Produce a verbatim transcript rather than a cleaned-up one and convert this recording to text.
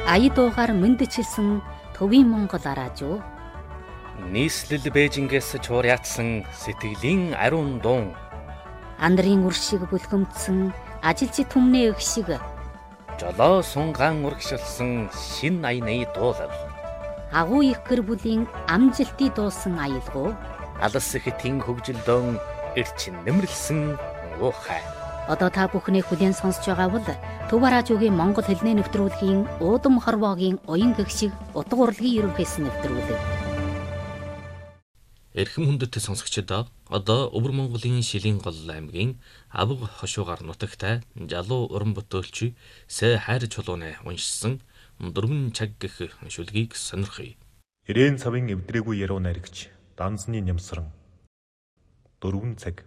Аяд мэндчилсэн төвийн Монгол араажуу. Нийслэл Бээжингээс чуур ятсан сэтгэлийн ариун дуун. Андрын үр шиг бүлгэмдсэн ажилчид түмнээ өх шиг. Жолоо сунгаан урагшилсан шин аяны дуулал. Агуу их гэр бүлийн амжилтыг дуусан аялгуу. Алс хэтийн хөгжилдөөн эрчин нэмэрлсэн уухай. Одоо та бүхний хүлээн сонсож байгаа бол Төв араажуугийн Монгол хэлний нэвтрүүлгийн уудам хорвоогийн уян гэгшиг утга урлагийн ерөнхийс нэвтрүүлэг. Эрхэм хүндэт сонсогчдоо одоо Өвөр Монголын Шилийн гол аймгийн Авга хошуугаар нутагтай Жалуу уран бүтээлч Сэ хайр чулууны уншсан дөрвөн цаг гэх шүлгийг сонирхъя. Ирээн цавын эвдрээгүй яруу найрагч Данзны нямсран дөрвөн цаг.